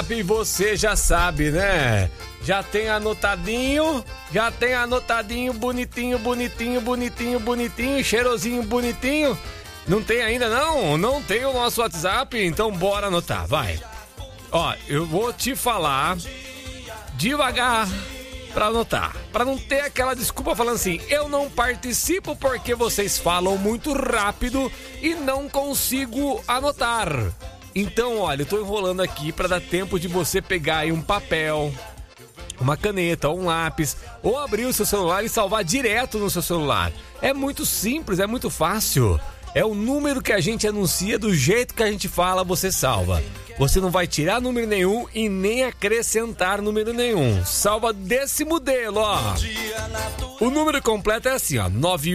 WhatsApp, você já sabe, né? Já tem anotadinho, bonitinho, cheirosinho, bonitinho. Não tem ainda não? Não tem o nosso WhatsApp? Então bora anotar, vai. Ó, eu vou te falar devagar pra anotar, pra não ter aquela desculpa falando assim, eu não participo porque vocês falam muito rápido e não consigo anotar. Então, olha, eu tô enrolando aqui pra dar tempo de você pegar aí um papel, uma caneta ou um lápis, ou abrir o seu celular e salvar direto no seu celular. É muito simples, é muito fácil. É o número que a gente anuncia, do jeito que a gente fala, você salva. Você não vai tirar número nenhum e nem acrescentar número nenhum. Salva desse modelo, ó. O número completo é assim, ó,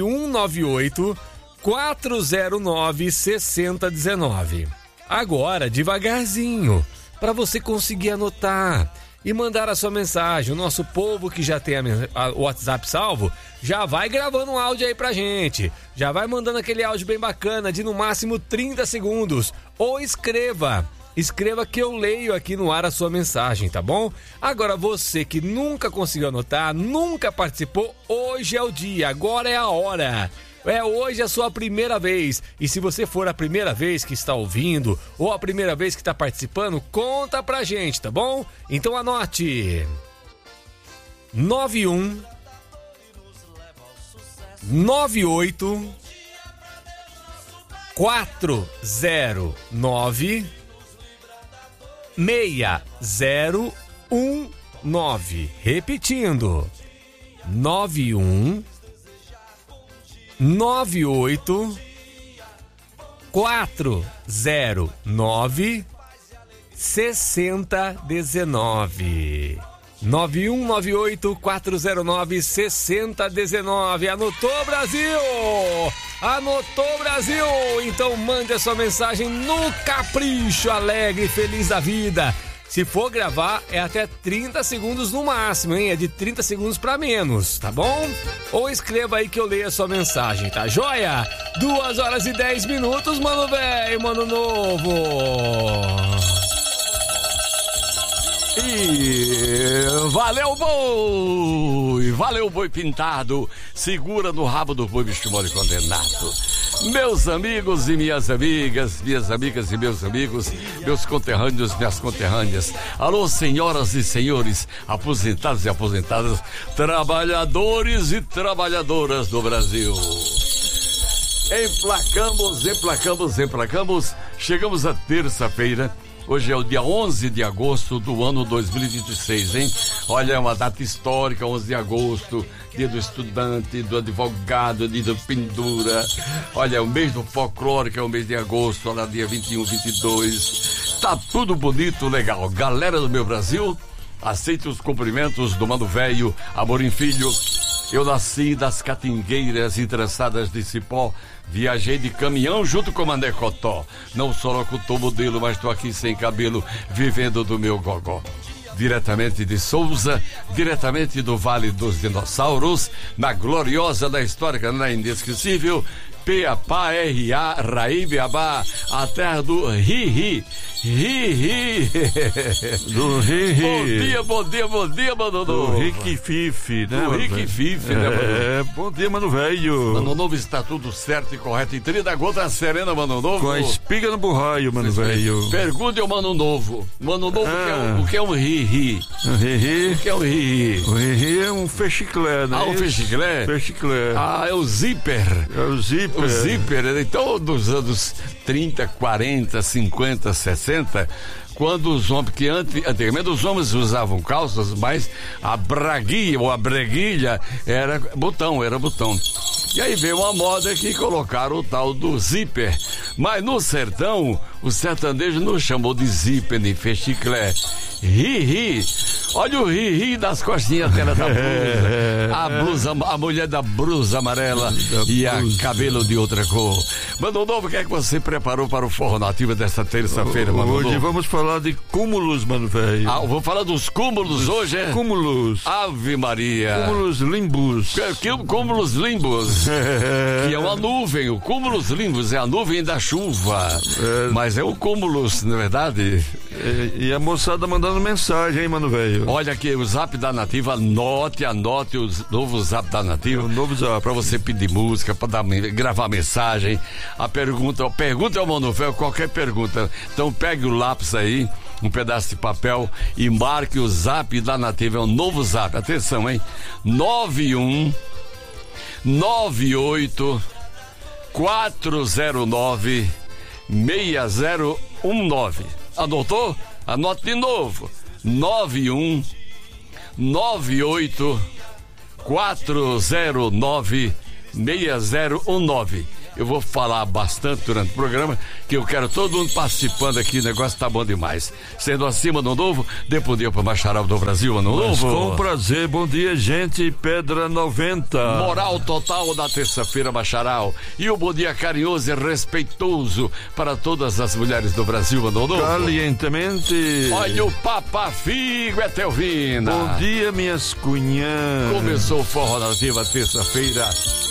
9198-409-6019. Agora, devagarzinho, para você conseguir anotar e mandar a sua mensagem. O nosso povo que já tem o WhatsApp salvo, já vai gravando um áudio aí pra gente. Já vai mandando aquele áudio bem bacana, de no máximo 30 segundos. Ou escreva que eu leio aqui no ar a sua mensagem, tá bom? Agora, você que nunca conseguiu anotar, nunca participou, hoje é o dia, agora é a hora. É hoje a sua primeira vez. E se você for a primeira vez que está ouvindo ou a primeira vez que está participando, conta pra gente, tá bom? Então anote. 91 98 409 6019. Repetindo. 91 98 409 6019. 9198-409-6019. Anotou, Brasil? Anotou, Brasil? Então mande a sua mensagem no capricho, alegre e feliz da vida. Se for gravar, é até 30 segundos no máximo, hein? É de 30 segundos pra menos, tá bom? Ou escreva aí que eu leio a sua mensagem, tá joia? 2h10, mano velho, mano novo. E valeu, boi pintado, segura no rabo do boi, bicho mole condenado. Meus amigos e minhas amigas e meus amigos, meus conterrâneos, minhas conterrâneas. Alô, senhoras e senhores, aposentados e aposentadas, trabalhadores e trabalhadoras do Brasil. Emplacamos, chegamos à terça-feira. Hoje é o dia 11 de agosto do ano 2026, hein? Olha, é uma data histórica, 11 de agosto, dia do estudante, do advogado, dia do pendura. Olha, é o mês do folclore, que é o mês de agosto, olha, dia 21, 22. Tá tudo bonito, legal. Galera do meu Brasil, aceite os cumprimentos do Mano Velho, Amorim Filho. Eu nasci das catingueiras entrançadas de cipó, viajei de caminhão junto com Mané Cotó. Não sou locutor modelo, mas tô aqui sem cabelo, vivendo do meu gogó. Diretamente de Souza, diretamente do Vale dos Dinossauros, na gloriosa, na histórica, na inesquecível, P-A-P-A-R-A, Raí Beabá, a terra do Ri-Ri. Do Ri-Ri. Bom dia, Mano Novo. Do Rique-Fife, né? Do Rique-Fife, né, Mano Novo? Bom dia, Mano Velho. Mano Novo, está tudo certo e correto. E 30 gotas serena, Mano Novo. Com a espiga no burraio, Mano Velho. Pergunte ao Mano Novo. Mano Novo, o que é um Ri-Ri? Ri-Ri? O que é um Ri-Ri? O Ri-Ri é um fechiclé, né? Ah, um fechiclé? Fechiclé. Ah, é o zíper. É o zíper. O zíper, então, dos anos 30, 40, 50, 60, quando os homens, que antigamente os homens usavam calças, mas a braguilha ou a breguilha era botão. E aí veio uma moda que colocaram o tal do zíper. Mas no sertão, o sertanejo não chamou de zíper nem fechiclé. Ri. Olha o ri das costinhas dela da blusa. A mulher da blusa amarela e a cabelo de outra cor. Mano Novo, o que é que você preparou para o Forró Nativa desta terça-feira, Mano Novo? Hoje vamos falar de cúmulos, mano velho. Vou falar dos cúmulos hoje, é? Cúmulos. Ave Maria. Cúmulos limbos. Cúmulos limbos. Que é uma nuvem. O cúmulos limbos é a nuvem da chuva. Mas é o cúmulos, não é verdade? E a moçada mandando mensagem, hein, mano velho? Olha aqui, o Zap da Nativa, anote o novo Zap da Nativa. O novo Zap. Pra você pedir música, pra gravar mensagem. A pergunta é o Mano Velho, qualquer pergunta. Então pegue o lápis aí, um pedaço de papel e marque o Zap da Nativa. É um novo Zap, atenção, hein? 9198 409 6019. Anotou? Anote de novo. 9198 409 6019. Eu vou falar bastante durante o programa, que eu quero todo mundo participando aqui, o negócio tá bom demais. Sendo assim, Mano Novo, dê bom dia pro Macharau do Brasil, Mano Novo. Com prazer, bom dia, gente, Pedra 90. Moral total da terça-feira, Macharau. E o bom dia carinhoso e respeitoso para todas as mulheres do Brasil, Mano Novo. Calientemente. Olha o Papa Figo, é Telvina. Bom dia, minhas cunhãs. Começou o Forró Nativa, terça-feira.